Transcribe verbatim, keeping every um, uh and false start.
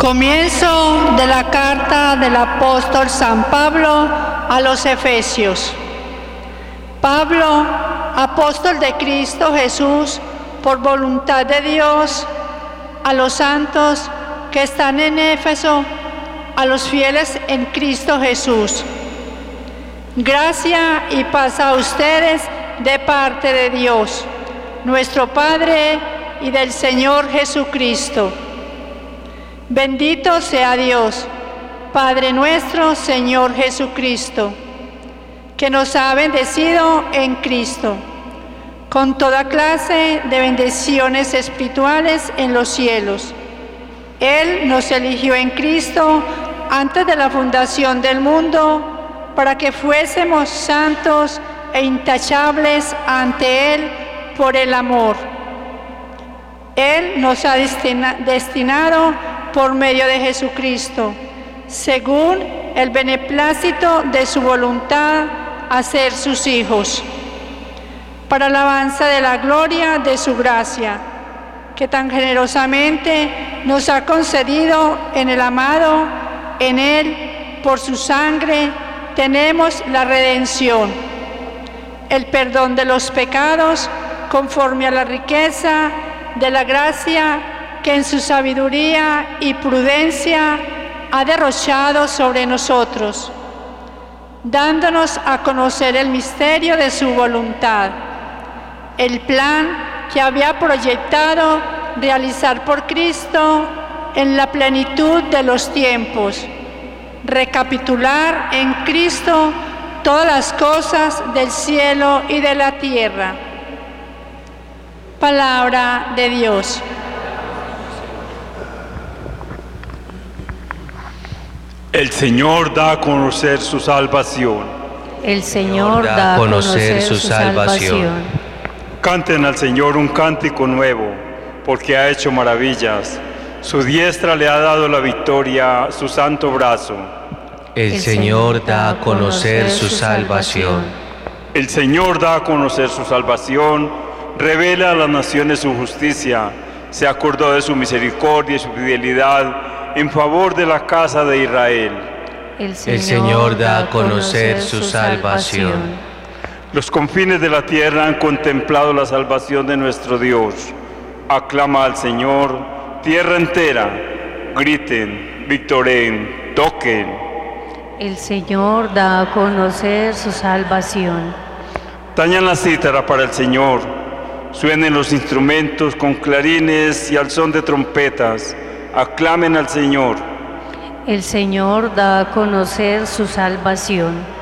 Comienzo de la carta del apóstol San Pablo a los Efesios. Pablo, apóstol de Cristo Jesús, por voluntad de Dios, a los santos que están en Éfeso, a los fieles en Cristo Jesús. Gracia y paz a ustedes de parte de Dios, nuestro Padre, y del Señor Jesucristo. Bendito sea Dios, Padre nuestro, Señor Jesucristo, que nos ha bendecido en Cristo, con toda clase de bendiciones espirituales en los cielos. Él nos eligió en Cristo antes de la fundación del mundo, para que fuésemos santos e intachables ante Él por el amor. Él nos ha destina- destinado por medio de Jesucristo, según el beneplácito de su voluntad, a ser sus hijos, para alabanza de la gloria de su gracia, que tan generosamente nos ha concedido en el amado. En Él, por su sangre, tenemos la redención, el perdón de los pecados, conforme a la riqueza de la gracia que en su sabiduría y prudencia ha derrochado sobre nosotros, dándonos a conocer el misterio de su voluntad, el plan que había proyectado realizar por Cristo en la plenitud de los tiempos, recapitular en Cristo todas las cosas del cielo y de la tierra. Palabra de Dios. El Señor da a conocer su salvación. El Señor da a conocer su salvación. Canten al Señor un cántico nuevo, porque ha hecho maravillas. Su diestra le ha dado la victoria, su santo brazo. El Señor da a conocer su salvación. El Señor da a conocer su salvación, revela a las naciones su justicia, se acordó de su misericordia y su fidelidad en favor de la casa de Israel. El Señor, El Señor da a conocer su salvación. Los confines de la tierra han contemplado la salvación de nuestro Dios. Aclama al Señor, tierra entera, griten, victoreen, toquen. El Señor da a conocer su salvación. Tañan la cítara para el Señor, suenen los instrumentos con clarines y al son de trompetas. Aclamen al Señor. El Señor da a conocer su salvación.